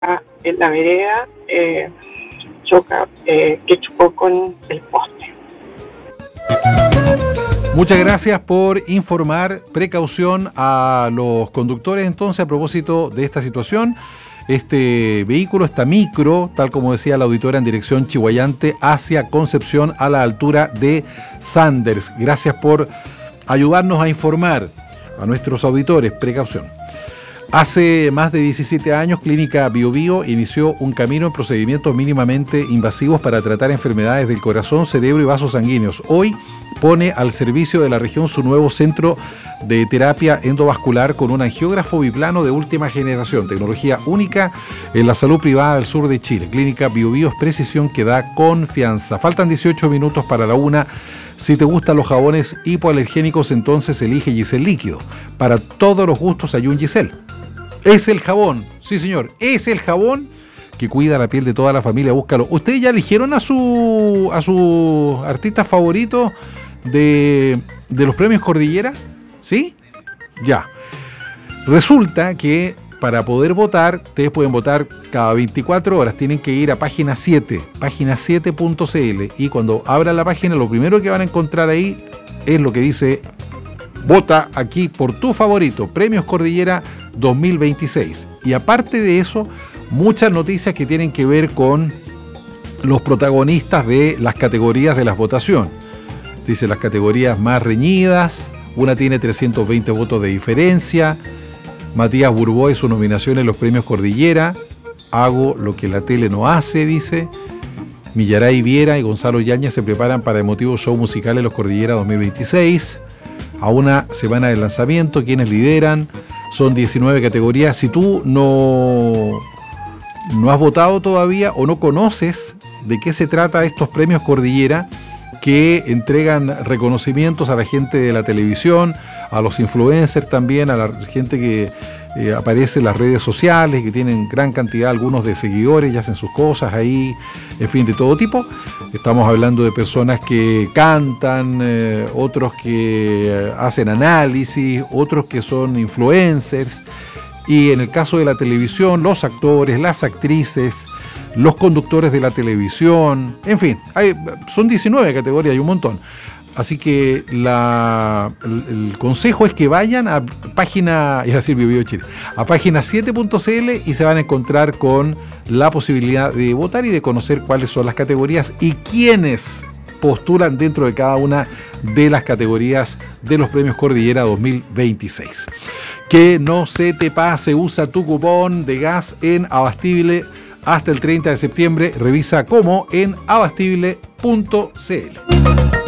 en la vereda, que chocó con el poste. Muchas gracias por informar. Precaución a los conductores entonces a propósito de esta situación. Este vehículo, esta micro, tal como decía la auditora, en dirección Chiguayante hacia Concepción a la altura de Sanders. Gracias por ayudarnos a informar a nuestros auditores. Precaución. Hace más de 17 años, Clínica BioBio inició un camino en procedimientos mínimamente invasivos para tratar enfermedades del corazón, cerebro y vasos sanguíneos. Hoy pone al servicio de la región su nuevo centro de terapia endovascular con un angiógrafo biplano de última generación, tecnología única en la salud privada del sur de Chile. Clínica BioBio es precisión que da confianza. Faltan 18 minutos para la 1. Si te gustan los jabones hipoalergénicos, entonces elige Giselle Líquido. Para todos los gustos hay un Giselle. Es el jabón, sí señor, es el jabón que cuida la piel de toda la familia. Búscalo. ¿Ustedes ya eligieron a su artista favorito de los premios Cordillera? ¿Sí? Ya. Resulta que para poder votar, ustedes pueden votar cada 24 horas, tienen que ir a página 7, página7.cl, y cuando abran la página, lo primero que van a encontrar ahí es lo que dice: vota aquí por tu favorito, Premios Cordillera 2026. Y aparte de eso, muchas noticias que tienen que ver con los protagonistas de las categorías de la votación. Dice las categorías más reñidas, una tiene 320 votos de diferencia. Matías Burboy, su nominación en los Premios Cordillera. Hago lo que la tele no hace, dice. Millaray Viera y Gonzalo Yáñez se preparan para emotivo show musical en los Cordillera 2026. A una semana del lanzamiento, quienes lideran, son 19 categorías. Si tú no has votado todavía o no conoces de qué se trata estos premios Cordillera, que entregan reconocimientos a la gente de la televisión, a los influencers también, a la gente que aparece en las redes sociales, que tienen gran cantidad, algunos de seguidores y hacen sus cosas ahí, en fin, de todo tipo. Estamos hablando de personas que cantan, otros que hacen análisis, otros que son influencers, y en el caso de la televisión, los actores, las actrices, los conductores de la televisión, en fin, son 19 categorías, hay un montón. Así que el consejo es que vayan a página, iba a decir BioBio Chile, a página 7.cl, y se van a encontrar con la posibilidad de votar y de conocer cuáles son las categorías y quiénes postulan dentro de cada una de las categorías de los Premios Cordillera 2026. Que no se te pase, usa tu cupón de gas en Abastible hasta el 30 de septiembre. Revisa cómo en abastible.cl.